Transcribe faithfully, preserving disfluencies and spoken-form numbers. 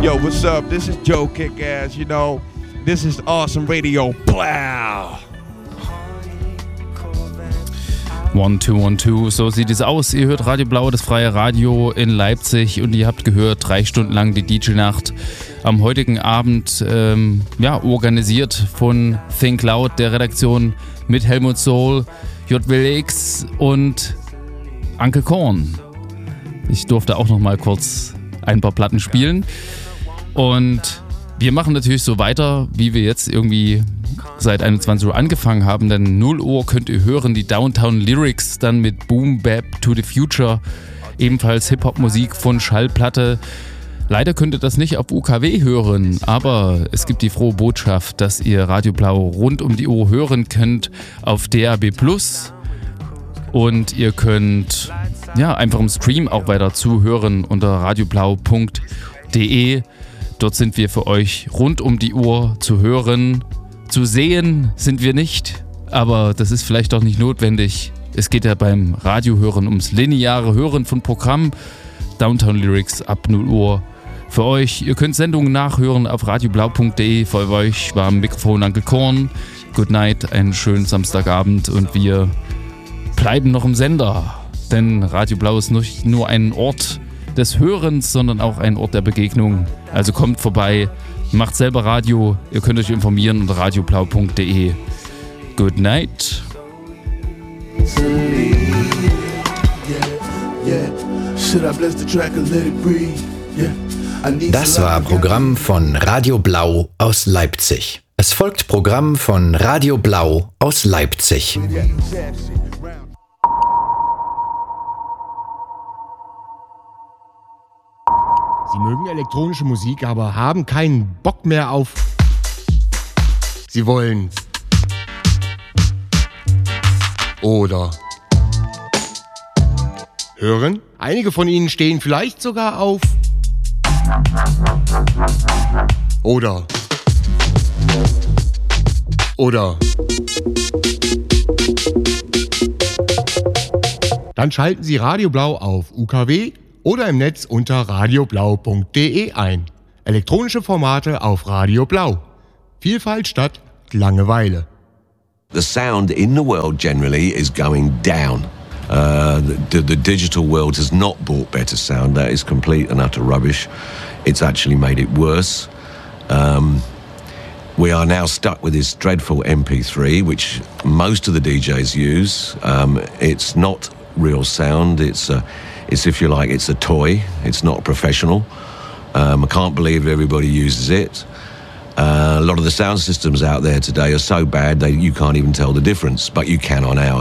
Yo, what's up? This is Joe Kickass, you know. This is Awesome Radio. Blah. One, two, one, two, so sieht es aus. Ihr hört Radio Blau, das freie Radio in Leipzig, und ihr habt gehört, drei Stunden lang die D J-Nacht am heutigen Abend, ähm, ja, organisiert von Think Loud, der Redaktion, mit Helmut Soul, J W X und Uncle Korn. Ich durfte auch noch mal kurz ein paar Platten spielen, und wir machen natürlich so weiter, wie wir jetzt irgendwie seit einundzwanzig Uhr angefangen haben, denn null Uhr könnt ihr hören die Downtown Lyrics, dann mit Boom Bap to the Future, ebenfalls Hip-Hop-Musik von Schallplatte. Leider könnt ihr das nicht auf U K W hören, aber es gibt die frohe Botschaft, dass ihr Radio Blau rund um die Uhr hören könnt auf D A B plus, und ihr könnt ja einfach im Stream auch weiter zuhören unter radioblau punkt de. Dort sind wir für euch rund um die Uhr zu hören. Zu sehen sind wir nicht, aber das ist vielleicht auch nicht notwendig. Es geht ja beim Radiohören ums lineare Hören von Programmen. Downtown Lyrics ab null Uhr für euch. Ihr könnt Sendungen nachhören auf radioblau punkt de. Für euch war am Mikrofon Uncle Korn. Good night, einen schönen Samstagabend, und wir bleiben noch im Sender. Denn Radio Blau ist nicht nur ein Ort des Hörens, sondern auch ein Ort der Begegnung. Also kommt vorbei, macht selber Radio. Ihr könnt euch informieren unter radioblau punkt de. Good night. Das war Programm von Radio Blau aus Leipzig. Es folgt Programm von Radio Blau aus Leipzig. Sie mögen elektronische Musik, aber haben keinen Bock mehr auf... Sie wollen... Oder... hören? Einige von Ihnen stehen vielleicht sogar auf... Oder... Oder... Dann schalten Sie Radio Blau auf U K W oder im Netz unter radioblau punkt de ein. Elektronische Formate auf Radio Blau. Vielfalt statt Langeweile. The sound in the world generally is going down. Uh, the, the digital world has not brought better sound. That is complete and utter rubbish. It's actually made it worse. Um, we are now stuck with this dreadful M P three, which most of the D Js use. Um, it's not real sound. It's a It's, if you like, it's a toy. It's not professional. Um, I can't believe everybody uses it. Uh, a lot of the sound systems out there today are so bad that you can't even tell the difference, but you can on ours.